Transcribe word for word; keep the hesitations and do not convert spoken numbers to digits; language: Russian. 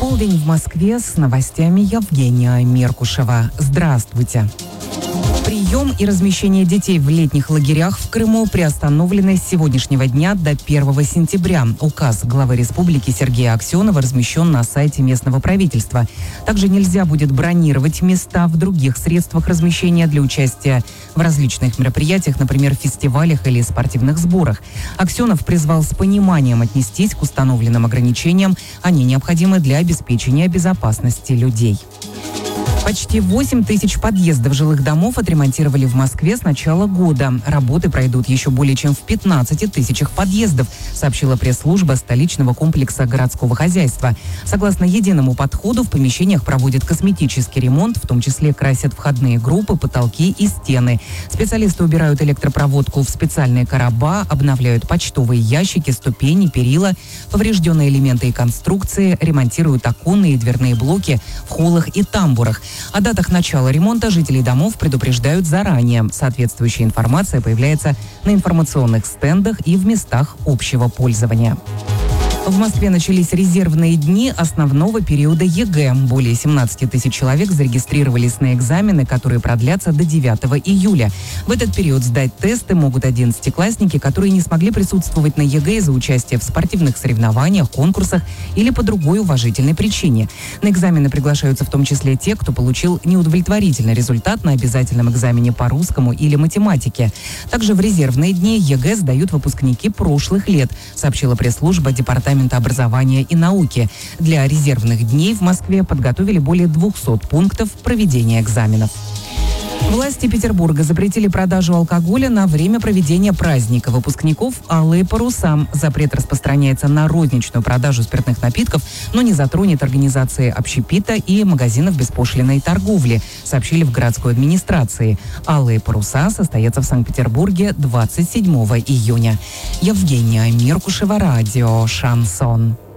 Полдень в Москве, с новостями Евгения Меркушева. Здравствуйте. Прием и размещение детей в летних лагерях в Крыму приостановлены с сегодняшнего дня до первого сентября. Указ главы республики Сергея Аксенова размещен на сайте местного правительства. Также нельзя будет бронировать места в других средствах размещения для участия в различных мероприятиях, например, фестивалях или спортивных сборах. Аксенов призвал с пониманием отнестись к установленным ограничениям. Они необходимы для обеспечения безопасности людей. Почти восемь тысяч подъездов жилых домов отремонтировали в Москве с начала года. Работы пройдут еще более чем в пятнадцати тысячах подъездов, сообщила пресс-служба столичного комплекса городского хозяйства. Согласно единому подходу, в помещениях проводят косметический ремонт, в том числе красят входные группы, потолки и стены. Специалисты убирают электропроводку в специальные короба, обновляют почтовые ящики, ступени, перила, поврежденные элементы и конструкции, ремонтируют оконные и дверные блоки в холлах и тамбурах. О датах начала ремонта жителей домов предупреждают заранее. Соответствующая информация появляется на информационных стендах и в местах общего пользования. В Москве начались резервные дни основного периода ЕГЭ. Более семнадцати тысяч человек зарегистрировались на экзамены, которые продлятся до девятого июля. В этот период сдать тесты могут одиннадцатиклассники, которые не смогли присутствовать на ЕГЭ из-за участия в спортивных соревнованиях, конкурсах или по другой уважительной причине. На экзамены приглашаются в том числе те, кто получил неудовлетворительный результат на обязательном экзамене по русскому или математике. Также в резервные дни ЕГЭ сдают выпускники прошлых лет, сообщила пресс-служба Департамента образования и науки. Для резервных дней в Москве подготовили более двухсот пунктов проведения экзаменов. Власти Петербурга запретили продажу алкоголя на время проведения праздника выпускников «Алые паруса». Запрет распространяется на розничную продажу спиртных напитков, но не затронет организации общепита и магазинов беспошлинной торговли, сообщили в городской администрации. «Алые паруса» состоятся в Санкт-Петербурге двадцать седьмого июня. Евгения Меркушева, радио «Шансон».